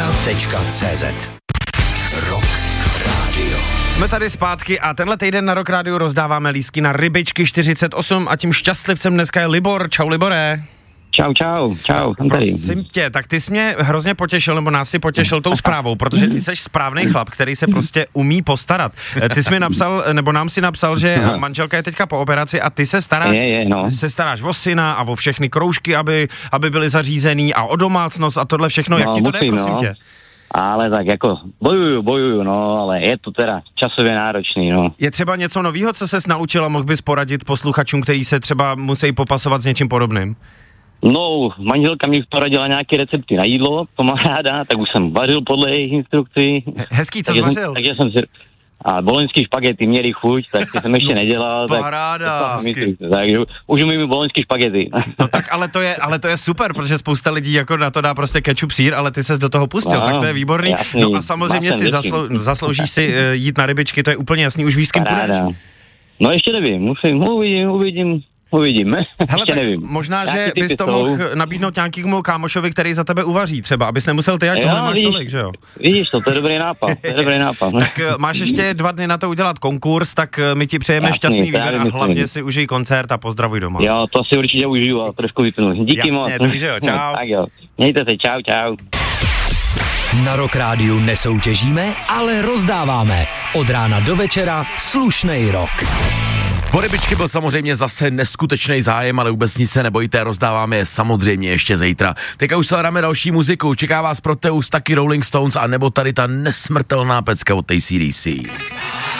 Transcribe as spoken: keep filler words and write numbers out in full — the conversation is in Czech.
Extra tečka cé zet. Rock Radio. Jsme tady zpátky a tenhle týden na Rock Radio rozdáváme lístky na Rybičky čtyřicet osm a tím šťastlivcem dneska je Libor. Čau, Libore. Čau, čau, čau. Prosím tě, tak ty jsi mě hrozně potěšil, nebo nás si potěšil tou zprávou, protože ty jsi správný chlap, který se prostě umí postarat. Ty jsi mi napsal, nebo nám si napsal, že manželka je teďka po operaci a ty se staráš, je, je, no. se staráš o syna a o všechny kroužky, aby, aby byly zařízený a o domácnost a tohle všechno. Jak no, ti to musím, jde, prosím no. tě? Ale tak jako bojuju, bojuju, no, ale je to teda časově náročný, no. Je třeba něco novýho, co ses naučil a mohl bys poradit posluchačům, kteří se třeba musí popasovat s něčím podobným? No, manželka mi poradila nějaké recepty na jídlo, to má ráda, tak už jsem vařil podle jejich instrukcí. Hezký, co takže jsi vařil? Jsem, takže jsem si... A boloňský špagety měli chuť, tak jsem ještě nedělal. Paráda. Takže už umím boloňský špagety. No tak ale to, je, ale to je super, protože spousta lidí jako na to dá prostě ketchup, sír, ale ty ses do toho pustil, no, tak to je výborný. Jasný, no a samozřejmě si zaslou, zasloužíš si uh, jít na Rybičky, to je úplně jasný, už víš, s kým půjdeš. No ještě nevím, musím, uvidím, uvidím. Uvidíme, hele, ještě nevím. Možná, nějaký že bys to jsou. mohl nabídnout nějakému kámošovi, který za tebe uvaří třeba, abys nemusel ty, ať toho nemáš vidíš, tolik, že jo? Vidíš to, to je dobrý nápad, to je dobrý nápad. Tak máš ještě dva dny na to udělat konkurs, tak my ti přejeme Jasný, šťastný výběr a myslím. hlavně si užij koncert a pozdravuj doma. Jo, to si určitě užiju a trošku vypnu. Díky Jasně, moc. takže jo, čau. Tak jo, mějte se, čau, čau. Na Rock Rádiu nesoutěžíme, ale rozdáváme. Od rána do večera slušnej rock. Po Rybičky byl samozřejmě zase neskutečný zájem, ale vůbec nic se nebojte, rozdáváme je samozřejmě ještě zítra. Teďka už dáme další muziku, čeká vás Proteus, taky Rolling Stones a nebo tady ta nesmrtelná pecka od té C D C.